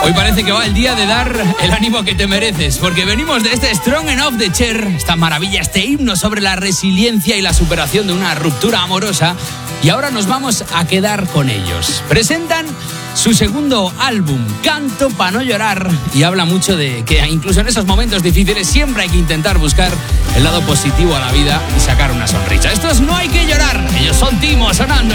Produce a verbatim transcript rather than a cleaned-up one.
Hoy parece que va el día de dar el ánimo que te mereces, porque venimos de este Strong Enough de Cher, esta maravilla, este himno sobre la resiliencia y la superación de una ruptura amorosa, y ahora nos vamos a quedar con ellos. Presentan su segundo álbum, Canto pa' no llorar, y habla mucho de que incluso en esos momentos difíciles siempre hay que intentar buscar el lado positivo a la vida y sacar una sonrisa. Estos No hay que llorar, ellos son Timo sonando.